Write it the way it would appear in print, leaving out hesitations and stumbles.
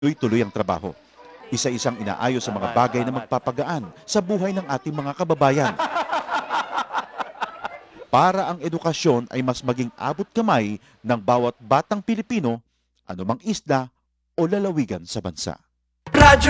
tuloy-tuloy ang trabaho. Isa-isang inaayos sa mga bagay na magpapagaan sa buhay ng ating mga kababayan. Para ang edukasyon ay mas maging abot kamay ng bawat batang Pilipino, anumang isla o lalawigan sa bansa. Radyo